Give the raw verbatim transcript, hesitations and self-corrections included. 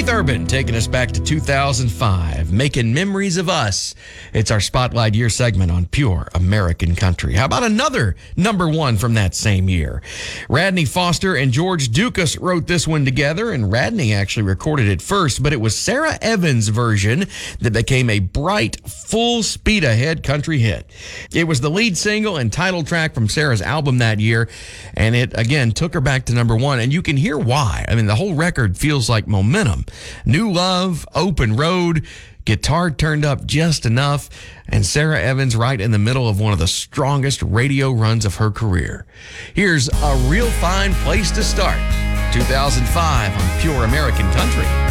Keith Urban taking us back to two thousand five, making memories of us. It's our Spotlight Year segment on Pure American Country. How about another number one from that same year? Radney Foster and George Dukas wrote this one together, and Radney actually recorded it first, but it was Sarah Evans' version that became a bright, full speed ahead country hit. It was the lead single and title track from Sarah's album that year, and it, again, took her back to number one, and you can hear why. I mean, the whole record feels like momentum. New Love, Open Road, guitar turned up just enough, and Sarah Evans right in the middle of one of the strongest radio runs of her career. Here's A Real Fine Place to Start, two thousand five on Pure American Country.